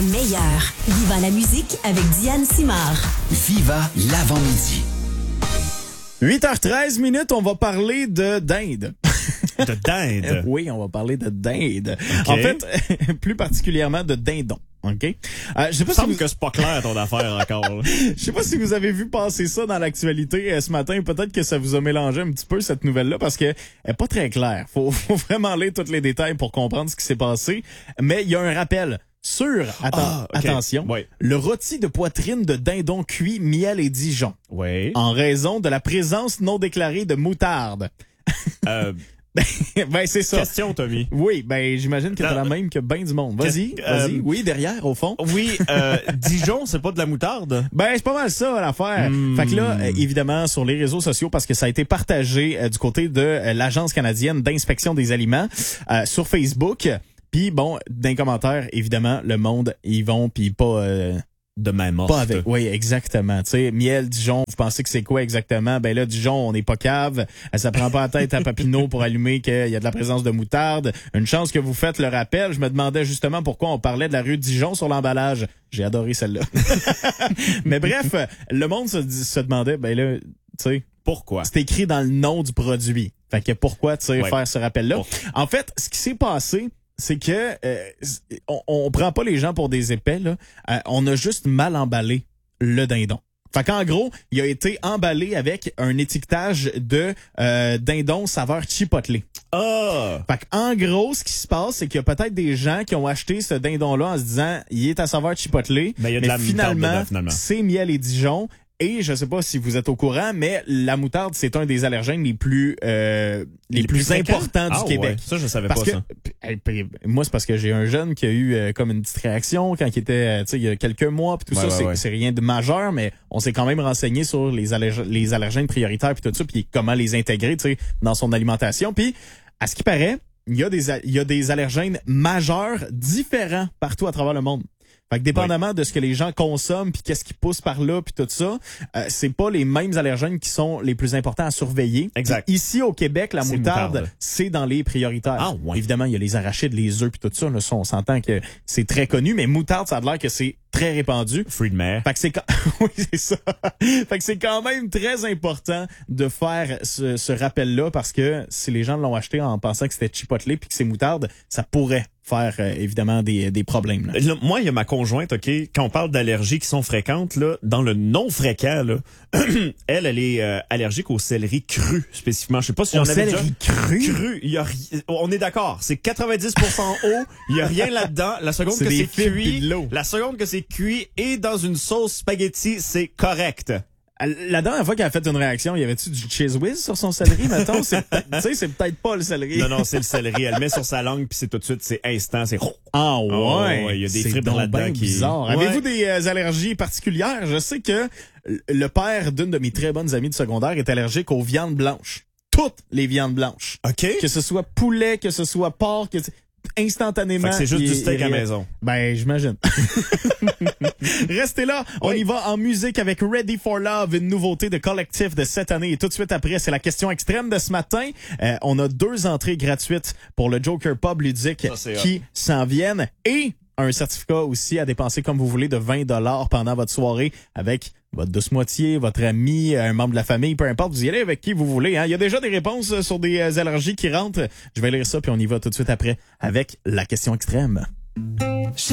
meilleure. Viva la musique avec Diane Simard. Viva l'avant-midi. 8h13 minutes, on va parler de dinde. De dinde? Oui, on va parler de dinde. Okay. En fait, plus particulièrement de dindon. OK? Je sais pas Il semble si que c'est pas clair ton affaire encore. je sais pas si vous avez vu passer ça dans l'actualité ce matin. Peut-être que ça vous a mélangé un petit peu cette nouvelle-là parce que elle est pas très claire. Faut vraiment lire tous les détails pour comprendre ce qui s'est passé. Mais il y a un rappel sur, Okay. attention, Oui. le rôti de poitrine de dindon cuit, miel et Dijon. Oui. En raison de la présence non déclarée de moutarde. Ben, c'est ça. Question, Tommy. Oui, ben, j'imagine que t'as la même que ben du monde. Vas-y. Oui, derrière, au fond. Oui, Dijon, c'est pas de la moutarde? Ben, c'est pas mal ça, l'affaire. Fait que là, évidemment, sur les réseaux sociaux, parce que ça a été partagé du côté de l'Agence canadienne d'inspection des aliments sur Facebook. Puis bon, dans les commentaires, évidemment, le monde, ils vont, puis pas... De même morte. Pas avec. Oui, exactement. Tu sais, miel, Dijon, vous pensez que c'est quoi exactement? Ben là, Dijon, on n'est pas cave. Ça prend pas la tête à Papineau pour allumer qu'il y a de la présence de moutarde. Une chance que vous faites le rappel. Je me demandais justement pourquoi on parlait de la rue Dijon sur l'emballage. J'ai adoré celle-là. Mais bref, le monde se demandait, ben là, tu sais. Pourquoi? C'est écrit dans le nom du produit. Fait que pourquoi, tu sais, Ouais. faire ce rappel-là? En fait, ce qui s'est passé, c'est que on prend pas les gens pour des épais, là. On a juste mal emballé le dindon. Fait qu'en gros, il a été emballé avec un étiquetage de dindon saveur chipotle. Ah! Fait qu'en gros, ce qui se passe, c'est qu'il y a peut-être des gens qui ont acheté ce dindon-là en se disant, il est à saveur chipotle, Ben, il y a de la moutarde finalement, dedans, finalement. c'est miel et Dijon. Et je sais pas si vous êtes au courant, mais la moutarde, c'est un des allergènes les plus fréquents? importants du Québec. Ouais. Ça, je savais Parce pas que, ça. moi, c'est parce que j'ai un jeune qui a eu comme une petite réaction quand il était, tu sais, il y a quelques mois, puis tout Ouais, ça, ouais. c'est rien de majeur, mais on s'est quand même renseigné sur les allergènes prioritaires, puis tout ça, puis comment les intégrer, tu sais, dans son alimentation. Puis, à ce qui paraît, il y a des allergènes majeurs différents partout à travers le monde. Fait que dépendamment de ce que les gens consomment puis qu'est-ce qui pousse par là puis tout ça, c'est pas les mêmes allergènes qui sont les plus importants à surveiller. Exact. Ici au Québec, la C'est moutarde, moutarde. c'est dans les prioritaires. Ah, ouais. Évidemment, il y a les arachides, les œufs puis tout ça, là, ça, on s'entend que c'est très connu, mais moutarde, ça a l'air que c'est très répandu. Fruit de mer. Fait que c'est oui, c'est ça. Fait que c'est quand même très important de faire ce rappel-là parce que si les gens l'ont acheté en pensant que c'était chipotle puis que c'est moutarde, ça pourrait faire évidemment des problèmes. Là. Là, moi, il y a ma conjointe, OK, quand on parle d'allergies qui sont fréquentes, là, dans le non fréquent, là, elle est allergique au céleri cru, spécifiquement. Je sais pas si j'en avais déjà. Céleri cru? Cru. Il y a on est d'accord. C'est 90% eau. Il y a rien là-dedans. La seconde C'est que des c'est fibres cuit, et de l'eau. la seconde que c'est cuit et dans une sauce spaghetti, c'est correct. La dernière fois qu'elle a fait une réaction, y avait-tu du cheese whiz sur son céleri, mettons? Tu sais, c'est peut-être pas le céleri. Non, c'est le céleri. Elle met sur sa langue puis c'est tout de suite, c'est instant, c'est Ah ouais? Oh, ouais, il y a des c'est fibres donc là-dedans ben qui... bizarre. Ouais. Avez-vous des allergies particulières? Je sais que le père d'une de mes très bonnes amies de secondaire est allergique aux viandes blanches. Toutes les viandes blanches. OK. Que ce soit poulet, que ce soit porc, instantanément. Fait que c'est juste du steak à il- maison. Ben, j'imagine. Restez là. On y va en musique avec Ready for Love, une nouveauté de collectif de cette année. Et tout de suite après, c'est la question extrême de ce matin. On a 2 entrées gratuites pour le Joker Pub ludique Ça, c'est qui s'en viennent et un certificat aussi à dépenser comme vous voulez de 20$ pendant votre soirée avec votre douce moitié, votre ami, un membre de la famille, peu importe, vous y allez avec qui vous voulez. Hein. Il y a déjà des réponses sur des allergies qui rentrent. Je vais lire ça puis on y va tout de suite après avec la question extrême.